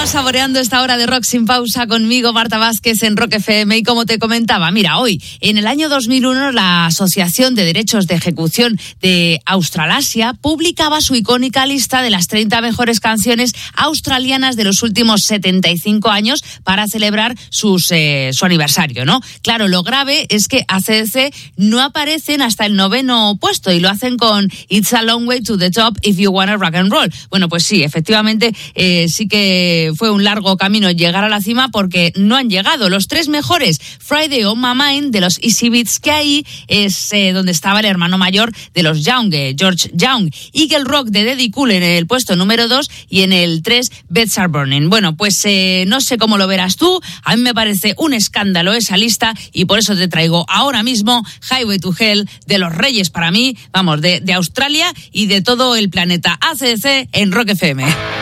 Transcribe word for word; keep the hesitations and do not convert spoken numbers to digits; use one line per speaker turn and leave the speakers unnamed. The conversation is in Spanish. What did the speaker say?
Continúas saboreando esta hora de rock sin pausa conmigo, Marta Vázquez, en Rock F M. Y como te comentaba, mira, hoy, en el año dos mil uno, la Asociación de Derechos de Ejecución de Australasia publicaba su icónica lista de las treinta mejores canciones australianas de los últimos setenta y cinco años para celebrar sus, eh, su aniversario, ¿no? Claro, lo grave es que A C D C no aparecen hasta el noveno puesto y lo hacen con It's a Long Way to the Top If You Wanna Rock and Roll. Bueno, pues sí, efectivamente, eh, sí que fue un largo camino llegar a la cima porque no han llegado. Los tres mejores, Friday on My Mind de los Easy Beats, que ahí es eh, donde estaba el hermano mayor de los Young, eh, George Young. Eagle Rock de Daddy Cool en el puesto número dos y en el tres, Beds Are Burning. Bueno, pues eh, no sé cómo lo verás tú, a mí me parece un escándalo esa lista y por eso te traigo ahora mismo Highway to Hell de los Reyes para mí, vamos, de, de Australia y de todo el planeta. A C D C en Rock F M.